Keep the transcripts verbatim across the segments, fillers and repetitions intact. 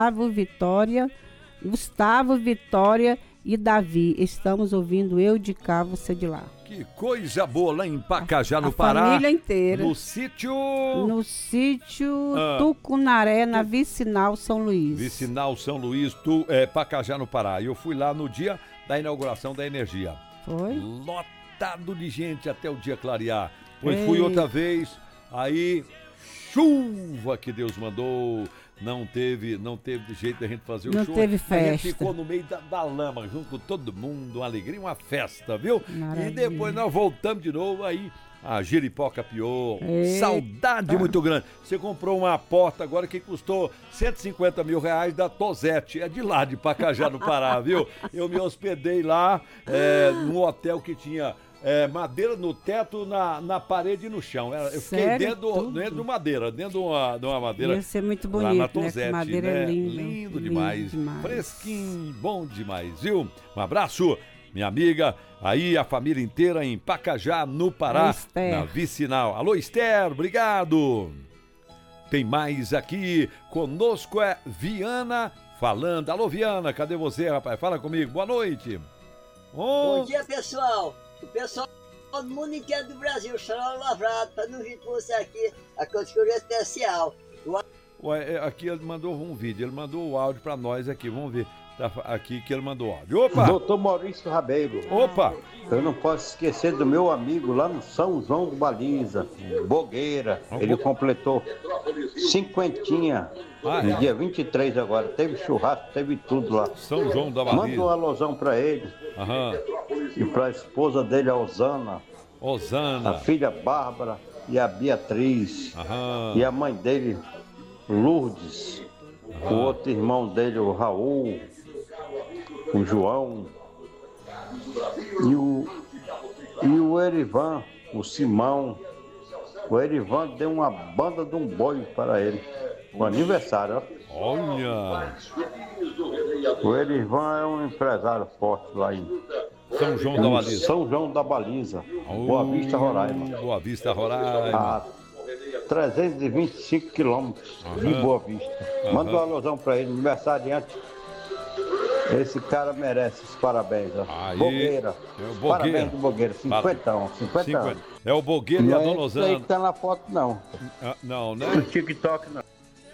Gustavo, Vitória, Gustavo, Vitória e Davi. Estamos ouvindo Eu de Cá, Você de Lá. Que coisa boa lá em Pacajá, no a Pará. Família inteira. No sítio... No sítio ah. Tucunaré, na Vicinal São Luís. Vicinal São Luís, tu, é, Pacajá, no Pará. Eu fui lá no dia da inauguração da energia. Foi? Lotado de gente até o dia clarear. Pois Ei. fui outra vez, aí chuva que Deus mandou. Não teve, não teve jeito da gente fazer o não show. Teve a festa. gente ficou no meio da, da lama, junto com todo mundo, uma alegria, uma festa, viu? Maravilha. E depois nós voltamos de novo, aí a Jeripoca piou. Eita. Saudade muito grande. Você comprou uma porta agora que custou cento e cinquenta mil reais da Tosete. É de lá, de Pacajá, no Pará, viu? Eu me hospedei lá, é, num hotel que tinha... É, madeira no teto, na, na parede e no chão. Eu fiquei Sério? dentro, do, dentro de madeira, dentro de uma, de uma madeira. Ia ser muito bonito, lá na né? Tosete, Madeira né? é lindo. Lindo lindo demais. demais. Fresquinho, bom demais, viu? Um abraço, minha amiga, aí a família inteira em Pacajá, no Pará, na Vicinal. Alô, Esther, obrigado. Tem mais aqui, conosco é Viana falando. Alô, Viana, cadê você, rapaz? Fala comigo, boa noite. Oh. Bom dia, pessoal. O pessoal do mundo inteiro do Brasil, Sarau Lavrado, para não vir com você aqui, a categoria especial. O... Ué, aqui ele mandou um vídeo, ele mandou o áudio para nós aqui, vamos ver. Tá aqui que ele mandou o áudio. Opa! Doutor Maurício Rabeiro. Opa! Eu não posso esquecer do meu amigo lá no São João do Baliza, Bogueira. Ele completou cinquentinha. Ah, no é? dia vinte e três agora. Teve churrasco, teve tudo lá. São João da Baliza. Manda um alusão para ele. Aham. E para a esposa dele, a Osana. Osana. A filha Bárbara e a Beatriz. Aham. E a mãe dele, Lourdes. Aham. O outro irmão dele, o Raul. O João. E o, e o Erivan, o Simão. O Erivan deu uma banda de um boi para ele. O aniversário, ó. Olha! O Erivan é um empresário forte lá em São João da Baliza. São João da Baliza, oh, Boa Vista, Roraima. Boa Vista, Roraima. A trezentos e vinte e cinco quilômetros uhum. de Boa Vista. Uhum. Manda uma alusão para ele, aniversariante. Esse cara merece os parabéns, ó. Aí, Bogueira. É o Bogueira. Parabéns do Bogueira, cinquentão, cinquenta anos. É o Bogueira e a Dona Osana. Não é que tá na foto, não. Ah, não, né? No TikTok, não.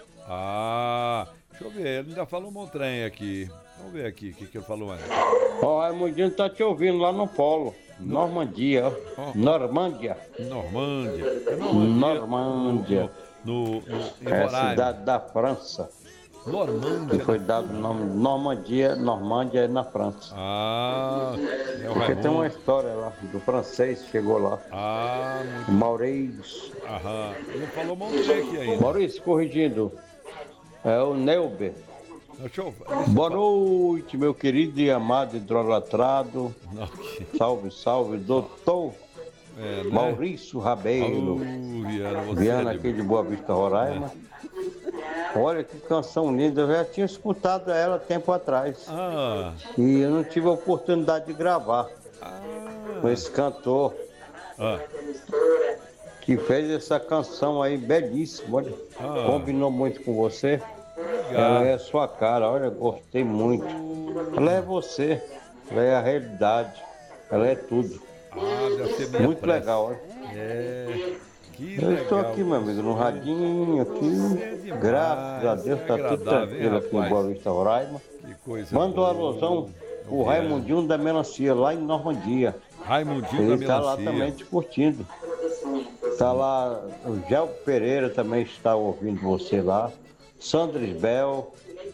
Ah, deixa eu ver, ele ainda falou um trem aqui. Vamos ver aqui o que, que ele falou antes. Ó, o Raimundinho tá te ouvindo lá no Polo. No... Normandia, ó. Oh. Normândia. Normândia. É Normândia. Normândia. No, no, no, é a cidade da França. Normândia. Que foi dado o nome Normandia, Normândia é na França. Ah, é o Porque Raimundo. tem uma história lá, do francês que chegou lá. Ah, muito Maurício. Aham. Ele falou Maurício aqui ainda. Maurício, corrigindo. É o Neuber. Deixa eu... Boa noite, meu querido e amado idolatrado. Okay. Salve, salve, doutor é, né? Maurício Rabeiro. Oh, Viana, Viana é aqui de Boa Vista, Roraima. É. Olha que canção linda, eu já tinha escutado ela tempo atrás. Ah. E eu não tive a oportunidade de gravar ah. com esse cantor ah. que fez essa canção aí belíssima. Olha. Ah. Combinou muito com você. Legal. Ela é a sua cara, olha, gostei muito. Ela é você, ela é a realidade, ela é tudo. Ah, deve ser minha muito pressa. legal, olha. É. Que eu legal. estou aqui, meu amigo, no radinho, aqui. É demais, graças a Deus, está tudo tranquilo hein, aqui em Boa Vista, Roraima. Que coisa Manda uma alusão o Raimundinho da Melancia, lá em Normandia. Raimundinho Ele da Melancia. Ele está lá também te curtindo. Está lá, o Gel Pereira também está ouvindo você lá. Sandra Isbel.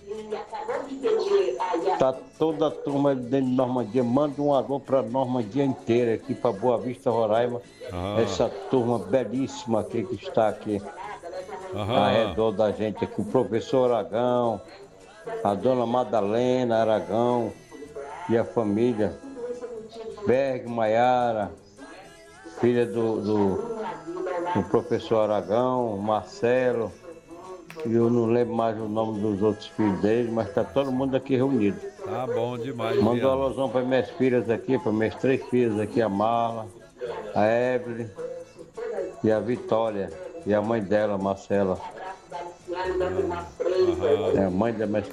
Tá toda a turma de Normandia. Manda um alô para Normandia inteira, aqui para Boa Vista, Roraima. Ah. Essa turma belíssima aqui que está aqui ah. ao redor da gente aqui. O professor Aragão, a dona Madalena Aragão e a família. Berg Maiara, filha do, do, do professor Aragão, Marcelo. E eu não lembro mais o nome dos outros filhos dele, mas está todo mundo aqui reunido. Tá bom demais. Manda uma alusão para minhas filhas aqui, para minhas três filhas aqui, a Marla, a Evelyn e a Vitória. E a mãe dela, a Marcela. É a mãe da minha